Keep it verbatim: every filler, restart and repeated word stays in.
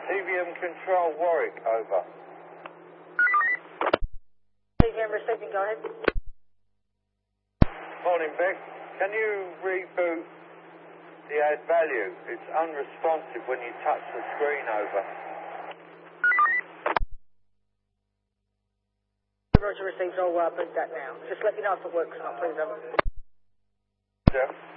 T V M Control, Warwick, over. T V M receiving, go ahead. Morning, Beck. Can you reboot the add value? It's unresponsive when you touch the screen, over. Roger received, I'll uh, boot that now. Just let me know if it works or not, please, over. Yeah.